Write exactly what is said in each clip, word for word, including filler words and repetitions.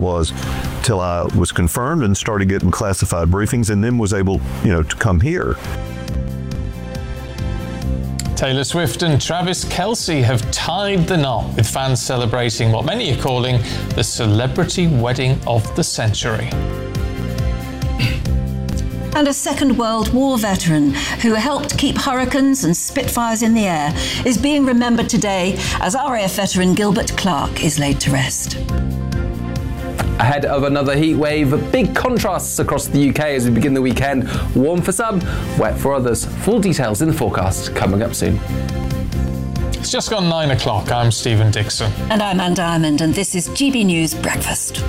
was till I was confirmed and started getting classified briefings, and then was able, you know, to come here. Taylor Swift and Travis Kelce have tied the knot, with fans celebrating what many are calling the celebrity wedding of the century. And a Second World War veteran who helped keep Hurricanes and Spitfires in the air is being remembered today as R A F veteran Gilbert Clark is laid to rest. Ahead of another heat wave, big contrasts across the U K as we begin the weekend. Warm for some, wet for others. Full details in the forecast coming up soon. It's just gone nine o'clock. I'm Stephen Dixon. And I'm Anne Diamond, and this is G B News Breakfast.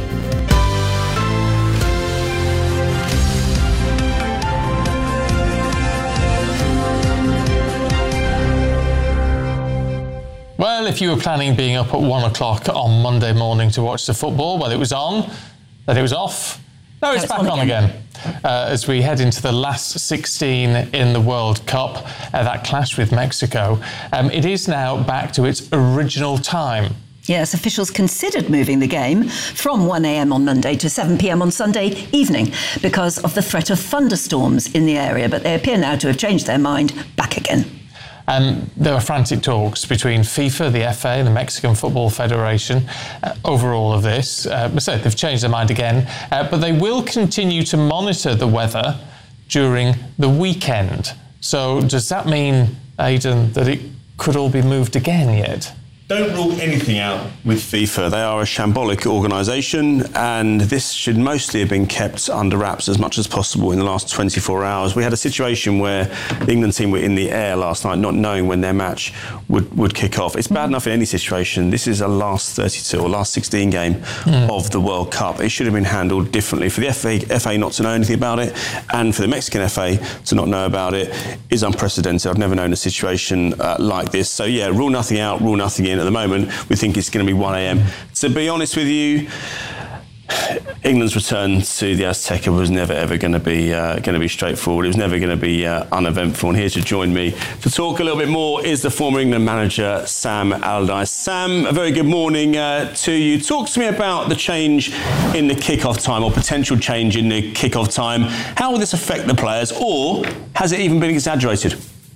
Well, if you were planning being up at one o'clock on Monday morning to watch the football, well, it was on, then it was off. No, it's, no, it's back on again. again. Uh, as we head into the last sixteen in the World Cup, uh, that clash with Mexico, um, it is now back to its original time. Yes, officials considered moving the game from one a.m. on Monday to seven p.m. on Sunday evening because of the threat of thunderstorms in the area, but they appear now to have changed their mind back again. Um, there were frantic talks between FIFA, the F A and the Mexican Football Federation uh, over all of this. Uh, so they've changed their mind again, uh, but they will continue to monitor the weather during the weekend. So does that mean, Aidan, that it could all be moved again yet? Don't rule anything out with FIFA. They are a shambolic organisation, and this should mostly have been kept under wraps as much as possible in the last twenty-four hours. We had a situation where the England team were in the air last night, not knowing when their match would, would kick off. It's bad enough in any situation. This is a last thirty-two or last sixteen game mm. of the World Cup. It should have been handled differently. For the F A, F A not to know anything about it, and for the Mexican F A to not know about it, is unprecedented. I've never known a situation uh, like this. So yeah, rule nothing out, rule nothing in. At the moment, we think it's going to be one a.m. To be honest with you, England's return to the Azteca was never ever going to be uh, going to be straightforward. It was never going to be uh, uneventful. And here to join me to talk a little bit more is the former England manager Sam Allardyce. Sam, a very good morning uh, to you. Talk to me about the change in the kick-off time, or potential change in the kick-off time. How will this affect the players, or has it even been exaggerated?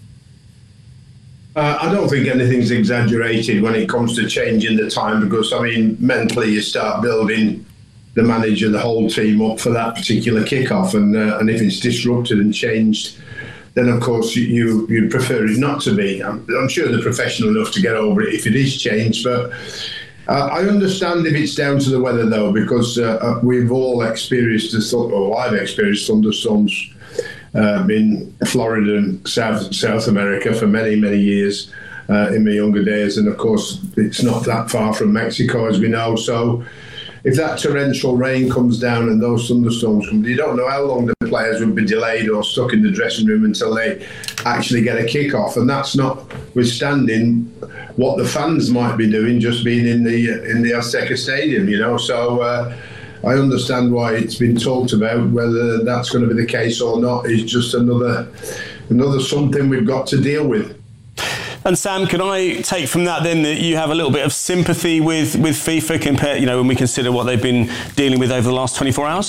Uh, I don't think anything's exaggerated when it comes to changing the time, because, I mean, mentally you start building the manager, the whole team up for that particular kick-off, and uh, and if it's disrupted and changed, then of course you you prefer it not to be. I'm, I'm sure they're professional enough to get over it if it is changed, but uh, I understand if it's down to the weather though, because uh, we've all experienced, the, or I've experienced thunderstorms Um, in Florida and South South America for many, many years uh, in my younger days. And of course, it's not that far from Mexico, as we know. So if that torrential rain comes down and those thunderstorms come, you don't know how long the players would be delayed or stuck in the dressing room until they actually get a kick-off. And that's notwithstanding what the fans might be doing, just being in the in the Azteca Stadium, you know. So uh, I understand why it's been talked about. Whether that's going to be the case or not is just another another something we've got to deal with. And Sam, can I take from that then that you have a little bit of sympathy with, with FIFA compared, you know, when we consider what they've been dealing with over the last twenty-four hours?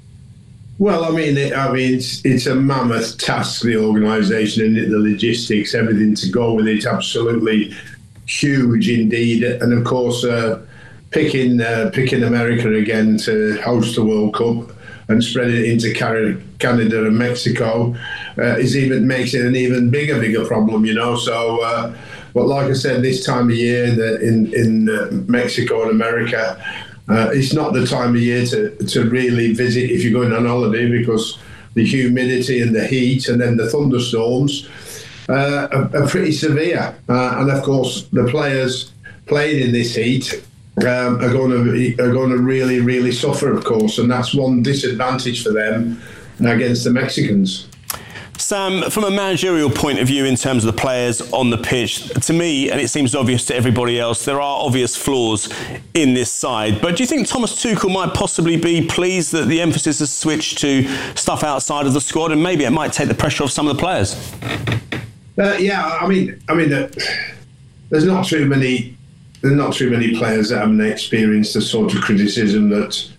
Well, I mean, it, I mean, it's it's a mammoth task, the organisation, and the logistics, everything to go with it, absolutely huge indeed. And of course, uh, picking uh, picking America again to host the World Cup and spreading it into Canada and Mexico uh, is even makes it an even bigger bigger problem, you know. So, uh, but like I said, this time of year that in in uh, Mexico and America, uh, it's not the time of year to to really visit if you're going on holiday, because the humidity and the heat and then the thunderstorms uh, are, are pretty severe, uh, and of course the players playing in this heat Um, are going to are going to really really suffer, of course, and that's one disadvantage for them against the Mexicans. Sam, from a managerial point of view, in terms of the players on the pitch, to me, and it seems obvious to everybody else, there are obvious flaws in this side. But do you think Thomas Tuchel might possibly be pleased that the emphasis has switched to stuff outside of the squad, and maybe it might take the pressure off some of the players? Uh, yeah, I mean, I mean, uh, there's not too many. There are not too many players that haven't experienced the sort of criticism that